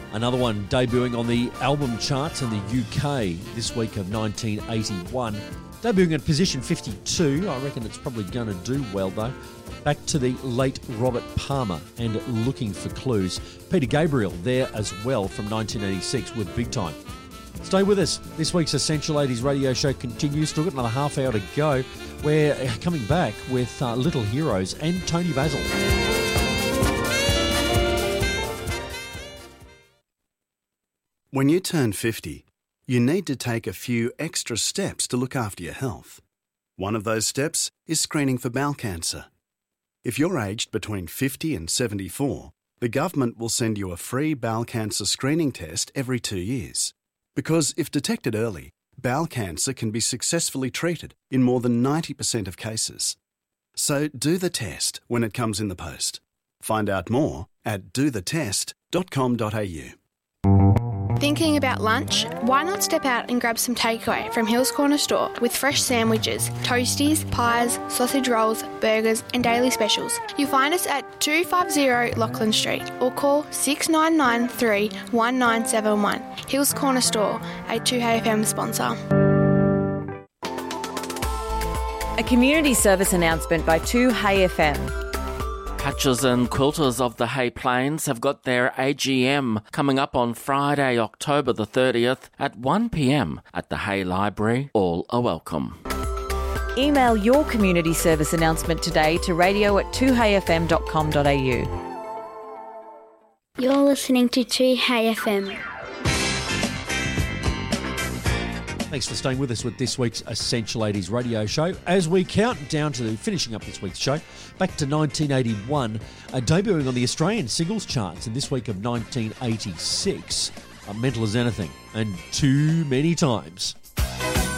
Another one debuting on the album charts in the UK this week of 1981. Debuting at position 52. I reckon it's probably going to do well, though. Back to the late Robert Palmer and Looking for Clues. Peter Gabriel there as well from 1986 with Big Time. Stay with us. This week's Essential 80s radio show continues. Still got another half hour to go. We're coming back with Little Heroes and Tony Basil. When you turn 50, you need to take a few extra steps to look after your health. One of those steps is screening for bowel cancer. If you're aged between 50 and 74, the government will send you a free bowel cancer screening test every 2 years. Because if detected early, bowel cancer can be successfully treated in more than 90% of cases. So do the test when it comes in the post. Find out more at dothetest.com.au. Thinking about lunch? Why not step out and grab some takeaway from Hills Corner Store with fresh sandwiches, toasties, pies, sausage rolls, burgers and daily specials. You'll find us at 250 Lachlan Street or call 6993 1971. Hills Corner Store, a 2HFM sponsor. A community service announcement by 2HFM. Patchers and quilters of the Hay Plains have got their AGM coming up on Friday, October the 30th at 1 p.m. at the Hay Library. All are welcome. Email your community service announcement today to radio@2hayfm.com.au. You're listening to 2HayFM. Thanks for staying with us with this week's Essential 80s radio show. As we count down to finishing up this week's show, back to 1981, debuting on the Australian singles charts in this week of 1986, Mental as Anything, and Too Many Times.